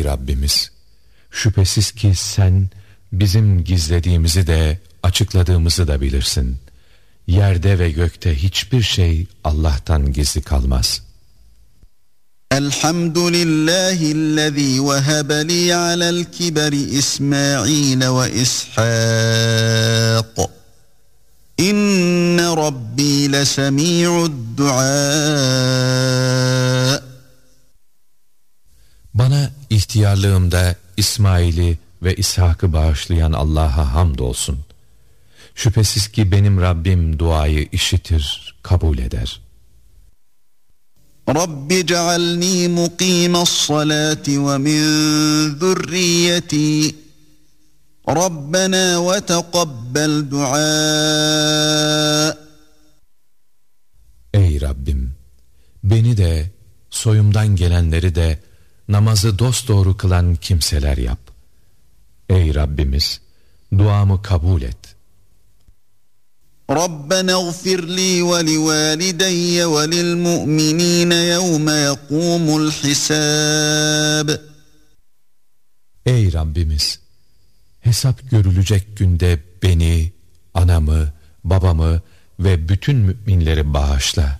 Rabbimiz, şüphesiz ki sen bizim gizlediğimizi de açıkladığımızı da bilirsin. Yerde ve gökte hiçbir şey Allah'tan gizli kalmaz. Elhamdülillahillezî vehebe li alel kiberi İsmail ve İshak. İnne Rabbi lesemi'ud du'a. Bana ihtiyarlığımda İsmail'i ve İshak'ı bağışlayan Allah'a hamdolsun. Şüphesiz ki benim Rabbim duayı işitir, kabul eder. Rabbi cealni muqimassalati ve min zürriyeti. Rabbena ve teqabbel dua. Ey Rabbim, beni de, soyumdan gelenleri de namazı dosdoğru kılan kimseler yap. Ey Rabbimiz, duamı kabul et. Rabbena iğfir li ve livalideyye ve lilmu'minine yevme yekumul hisab. Ey Rabbimiz, hesap görülecek günde beni, anamı, babamı ve bütün müminleri bağışla.